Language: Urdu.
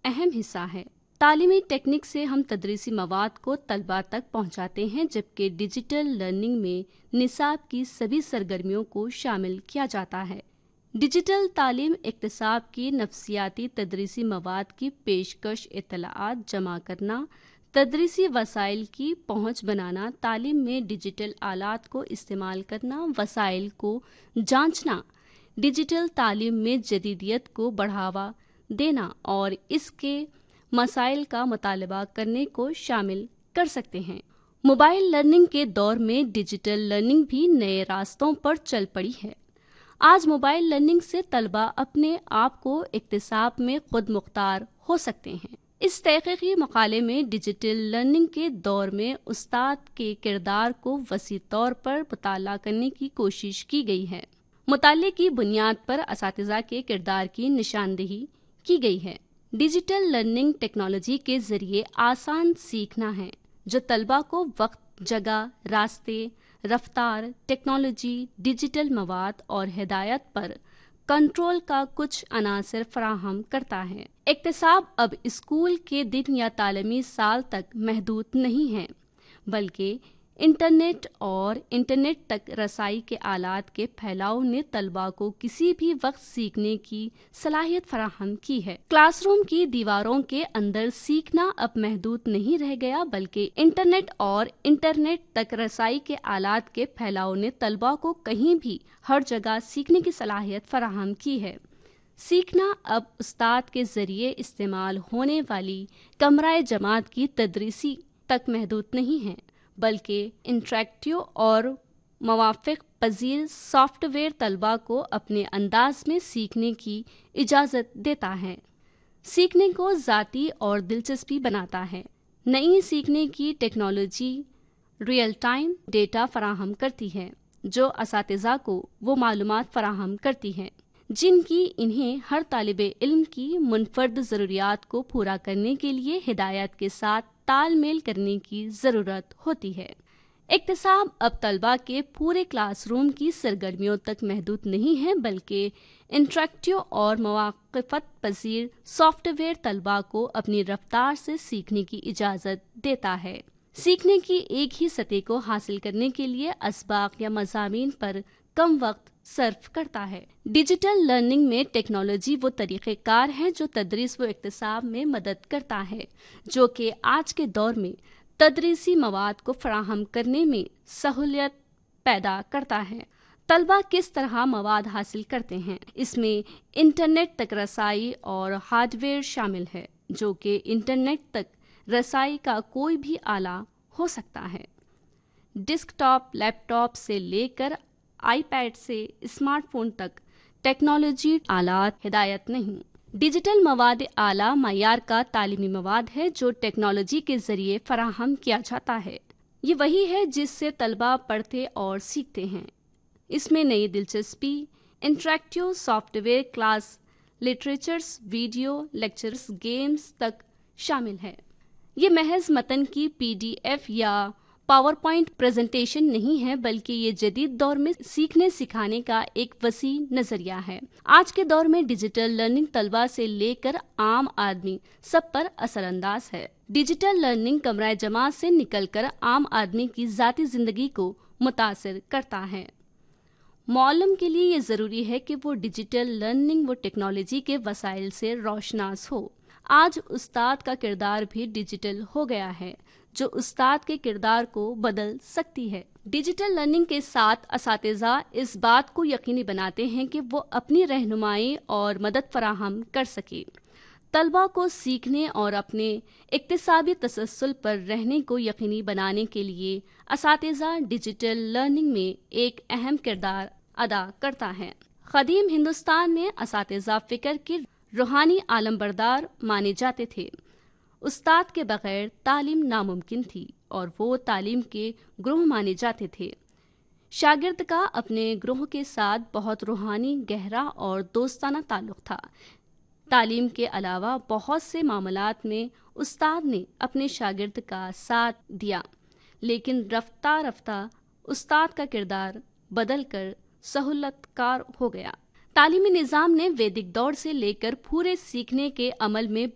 اہم حصہ ہے۔ تعلیمی ٹیکنیک سے ہم تدریسی مواد کو طلباء تک پہنچاتے ہیں، جبکہ ڈیجیٹل لرننگ میں نصاب کی سبھی سرگرمیوں کو شامل کیا جاتا ہے۔ ڈیجیٹل تعلیم اکتساب کی نفسیاتی تدریسی مواد کی پیشکش، اطلاعات جمع کرنا، تدریسی وسائل کی پہنچ بنانا، تعلیم میں ڈیجیٹل آلات کو استعمال کرنا، وسائل کو جانچنا، ڈیجیٹل تعلیم میں جدیدیت کو بڑھاوا دینا اور اس کے مسائل کا مطالبہ کرنے کو شامل کر سکتے ہیں۔ موبائل لرننگ کے دور میں ڈیجیٹل لرننگ بھی نئے راستوں پر چل پڑی ہے۔ آج موبائل لرننگ سے طلباء اپنے آپ کو اکتساب میں خود مختار ہو سکتے ہیں۔ اس تحقیقی مقالے میں ڈیجیٹل لرننگ کے دور میں استاد کے کردار کو وسیع طور پر مطالعہ کرنے کی کوشش کی گئی ہے۔ مطالعے کی بنیاد پر اساتذہ کے کردار کی نشاندہی کی گئی ہے۔ ڈیجیٹل لرننگ ٹیکنالوجی کے ذریعے آسان سیکھنا ہے، جو طلباء کو وقت، جگہ، راستے، رفتار، ٹیکنالوجی، ڈیجیٹل مواد اور ہدایت پر کنٹرول کا کچھ عناصر فراہم کرتا ہے۔ اکتساب اب اسکول کے دن یا تعلیمی سال تک محدود نہیں ہے، بلکہ انٹرنیٹ تک رسائی کے آلات کے پھیلاؤ نے طلباء کو کسی بھی وقت سیکھنے کی صلاحیت فراہم کی ہے۔ کلاس روم کی دیواروں کے اندر سیکھنا اب محدود نہیں رہ گیا، بلکہ انٹرنیٹ تک رسائی کے آلات کے پھیلاؤ نے طلباء کو کہیں بھی ہر جگہ سیکھنے کی صلاحیت فراہم کی ہے۔ سیکھنا اب استاد کے ذریعے استعمال ہونے والی کمرہ جماعت کی تدریسی تک محدود نہیں ہے، بلکہ انٹریکٹیو اور موافق پذیر سافٹ ویئر طلباء کو اپنے انداز میں سیکھنے کی اجازت دیتا ہے، سیکھنے کو ذاتی اور دلچسپی بناتا ہے۔ نئی سیکھنے کی ٹیکنالوجی ریئل ٹائم ڈیٹا فراہم کرتی ہے، جو اساتذہ کو وہ معلومات فراہم کرتی ہے جن کی انہیں ہر طالب علم کی منفرد ضروریات کو پورا کرنے کے لیے ہدایت کے ساتھ تال میل کرنے کی ضرورت ہوتی ہے۔ اکتساب اب طلباء کے پورے کلاس روم کی سرگرمیوں تک محدود نہیں ہے، بلکہ انٹریکٹیو اور مواقفت پذیر سافٹ ویئر طلباء کو اپنی رفتار سے سیکھنے کی اجازت دیتا ہے۔ سیکھنے کی ایک ہی سطح کو حاصل کرنے کے لیے اسباق یا مضامین پر کم وقت صرف کرتا ہے۔ ڈیجیٹل لرننگ میں ٹیکنالوجی وہ طریقہ کار ہے جو تدریس و اکتساب میں مدد کرتا ہے، جو کہ آج کے دور میں تدریسی مواد کو فراہم کرنے میں سہولت پیدا کرتا ہے۔ طلباء کس طرح مواد حاصل کرتے ہیں؟ اس میں انٹرنیٹ تک رسائی اور ہارڈ ویئر شامل ہے، جو کہ انٹرنیٹ تک رسائی کا کوئی بھی آلہ ہو سکتا ہے۔ ڈیسک ٹاپ، لیپ ٹاپ سے لے کر آئی پیڈ سے اسمارٹ فون تک ٹیکنالوجی آلات ہدایت نہیں۔ ڈیجیٹل مواد اعلیٰ معیار کا تعلیمی مواد ہے جو ٹیکنالوجی کے ذریعے فراہم کیا جاتا ہے۔ یہ وہی ہے جس سے طلباء پڑھتے اور سیکھتے ہیں۔ اس میں نئی دلچسپی، interactive soft where, class لٹریچرز، video lectures, games تک شامل ہے۔ یہ محض متن کی PDF یا پاور پوائنٹ پریزنٹیشن نہیں ہے، بلکہ یہ جدید دور میں سیکھنے سکھانے کا ایک وسیع نظریہ ہے۔ آج کے دور میں ڈیجیٹل لرننگ طلباء سے لے کر عام آدمی سب پر اثر انداز ہے۔ ڈیجیٹل لرننگ کمرہ جماعت سے نکل کر عام آدمی کی ذاتی زندگی کو متاثر کرتا ہے۔ معلم کے لیے یہ ضروری ہے کہ وہ ڈیجیٹل لرننگ و ٹیکنالوجی کے وسائل سے روشناس ہو۔ آج استاد کا کردار بھی ڈیجیٹل ہو گیا ہے، جو استاد کے کردار کو بدل سکتی ہے۔ ڈیجیٹل لرننگ کے ساتھ اساتذہ اس بات کو یقینی بناتے ہیں کہ وہ اپنی رہنمائی اور مدد فراہم کر سکیں۔ طلباء کو سیکھنے اور اپنے اکتسابی تسلسل پر رہنے کو یقینی بنانے کے لیے اساتذہ ڈیجیٹل لرننگ میں ایک اہم کردار ادا کرتا ہے۔ قدیم ہندوستان میں اساتذہ فکر کے روحانی علمبردار مانے جاتے تھے۔ استاد کے بغیر تعلیم ناممکن تھی اور وہ تعلیم کے گروہ مانے جاتے تھے۔ شاگرد کا اپنے گروہ کے ساتھ بہت روحانی، گہرا اور دوستانہ تعلق تھا۔ تعلیم کے علاوہ بہت سے معاملات میں استاد نے اپنے شاگرد کا ساتھ دیا، لیکن رفتہ رفتہ استاد کا کردار بدل کر سہولت کار ہو گیا۔ تعلیمی نظام نے ویدک دور سے لے کر پورے سیکھنے کے عمل میں